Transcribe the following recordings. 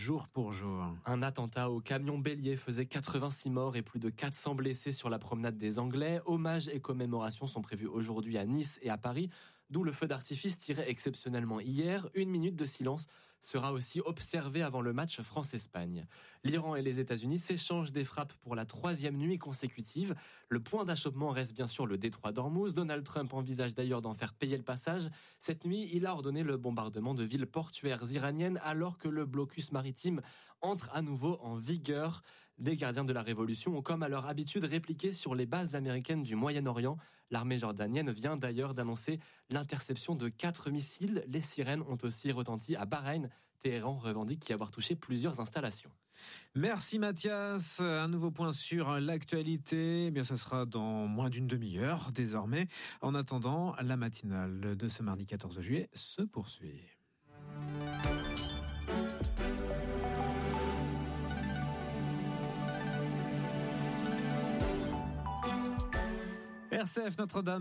jour pour jour. Un attentat au camion bélier faisait 86 morts et plus de 400 blessés sur la promenade des Anglais. Hommages et commémorations sont prévus aujourd'hui à Nice et à Paris, d'où le feu d'artifice tiré exceptionnellement hier. 1 minute de silence sera aussi observée avant le match France-Espagne. L'Iran et les États-Unis s'échangent des frappes pour la 3e nuit consécutive. Le point d'achoppement reste bien sûr le détroit d'Ormuz. Donald Trump envisage d'ailleurs d'en faire payer le passage. Cette nuit, il a ordonné le bombardement de villes portuaires iraniennes alors que le blocus maritime entre à nouveau en vigueur. Les gardiens de la révolution ont comme à leur habitude répliqué sur les bases américaines du Moyen-Orient. L'armée jordanienne vient d'ailleurs d'annoncer l'interception de 4 missiles. Les sirènes ont aussi retenti à Bahreïn. Téhéran revendique y avoir touché plusieurs installations. Merci Mathias. Un nouveau point sur l'actualité. Eh bien, ce sera dans moins d'une demi-heure désormais. En attendant, la matinale de ce mardi 14 juillet se poursuit. RCF Notre-Dame,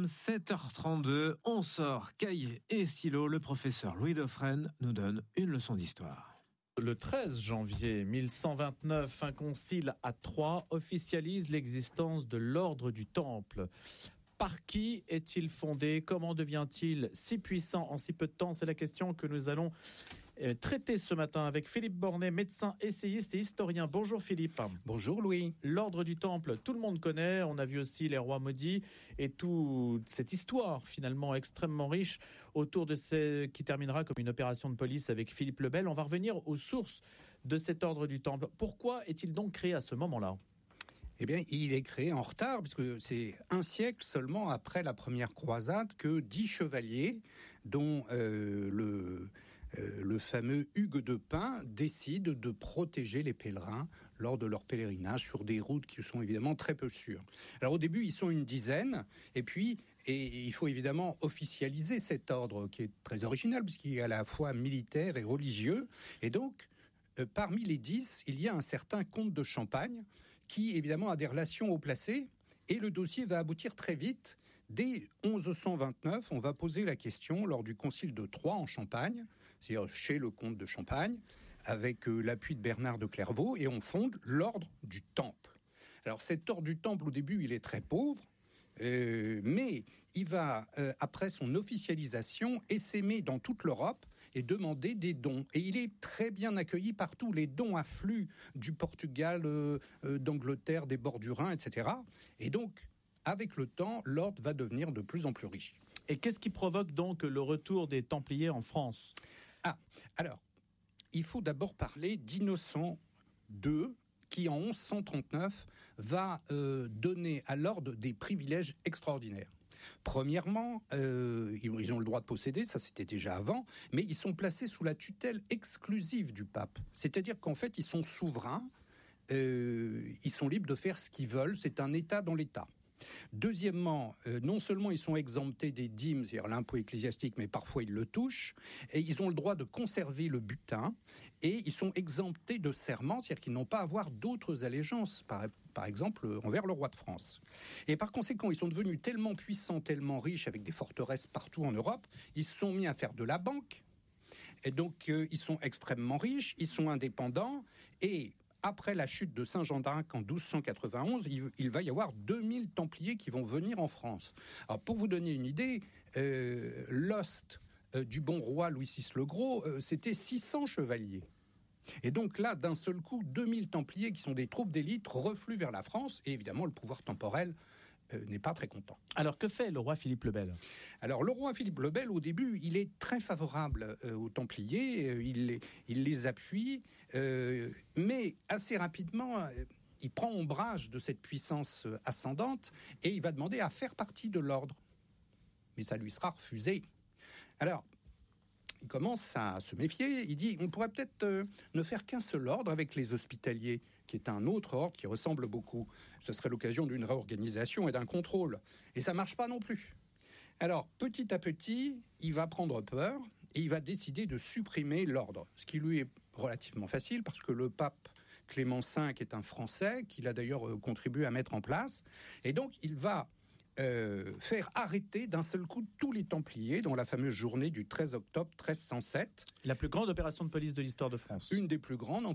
7h32. On sort cahier et stylo. Le professeur Louis Dauphren nous donne une leçon d'histoire. Le 13 janvier 1129, un concile à Troyes officialise l'existence de l'ordre du Temple. Par qui est-il fondé ? Comment devient-il si puissant en si peu de temps ? C'est la question que nous allons traiter ce matin avec Philippe Bornet, médecin, essayiste et historien. Bonjour Philippe. Bonjour Louis. L'ordre du Temple, tout le monde connaît. On a vu aussi les rois maudits et toute cette histoire finalement extrêmement riche autour de ce qui terminera comme une opération de police avec Philippe le Bel. On va revenir aux sources de cet ordre du Temple. Pourquoi est-il donc créé à ce moment-là ? Eh bien, il est créé en retard, puisque c'est un siècle seulement après la première croisade que 10 chevaliers, dont le fameux Hugues de Pint, décident de protéger les pèlerins lors de leur pèlerinage sur des routes qui sont évidemment très peu sûres. Alors au début, ils sont une dizaine, et il faut évidemment officialiser cet ordre qui est très original, puisqu'il est à la fois militaire et religieux, et donc parmi les 10, il y a un certain comte de Champagne, qui évidemment a des relations haut placées, et le dossier va aboutir très vite. Dès 1129, on va poser la question lors du concile de Troyes en Champagne, c'est-à-dire chez le comte de Champagne, avec l'appui de Bernard de Clairvaux, et on fonde l'ordre du Temple. Alors cet ordre du Temple, au début, il est très pauvre, mais il va, après son officialisation, essaimer dans toute l'Europe et demander des dons. Et il est très bien accueilli partout. Les dons affluent du Portugal, d'Angleterre, des bords du Rhin, etc. Et donc, avec le temps, l'ordre va devenir de plus en plus riche. Et qu'est-ce qui provoque donc le retour des Templiers en France ? Alors, il faut d'abord parler d'Innocent II, qui en 1139 va donner à l'ordre des privilèges extraordinaires. Premièrement, ils ont le droit de posséder, ça c'était déjà avant, mais ils sont placés sous la tutelle exclusive du pape. C'est-à-dire qu'en fait, ils sont souverains, ils sont libres de faire ce qu'ils veulent, c'est un État dans l'État. Deuxièmement, non seulement ils sont exemptés des dîmes, c'est-à-dire l'impôt ecclésiastique, mais parfois ils le touchent, et ils ont le droit de conserver le butin, et ils sont exemptés de serment, c'est-à-dire qu'ils n'ont pas à avoir d'autres allégeances, par exemple envers le roi de France. Et par conséquent, ils sont devenus tellement puissants, tellement riches, avec des forteresses partout en Europe, ils se sont mis à faire de la banque, et donc ils sont extrêmement riches, ils sont indépendants, et après la chute de Saint-Jean d'Arc en 1291, il va y avoir 2000 Templiers qui vont venir en France. Alors pour vous donner une idée, l'ost du bon roi Louis VI le Gros, c'était 600 chevaliers. Et donc là, d'un seul coup, 2000 Templiers qui sont des troupes d'élite refluent vers la France, et évidemment le pouvoir temporel n'est pas très content. Alors que fait le roi Philippe le Bel ? Alors le roi Philippe le Bel, au début, il est très favorable aux Templiers, il les appuie, mais assez rapidement, il prend ombrage de cette puissance ascendante et il va demander à faire partie de l'ordre. Mais ça lui sera refusé. Alors, il commence à se méfier, il dit on pourrait peut-être ne faire qu'un seul ordre avec les hospitaliers, qui est un autre ordre qui ressemble beaucoup. Ce serait l'occasion d'une réorganisation et d'un contrôle. Et ça ne marche pas non plus. Alors, petit à petit, il va prendre peur et il va décider de supprimer l'ordre, ce qui lui est relativement facile parce que le pape Clément V est un Français qu'il a d'ailleurs contribué à mettre en place. Et donc, il va faire arrêter d'un seul coup tous les Templiers dans la fameuse journée du 13 octobre 1307. La plus grande opération de police de l'histoire de France. Une des plus grandes.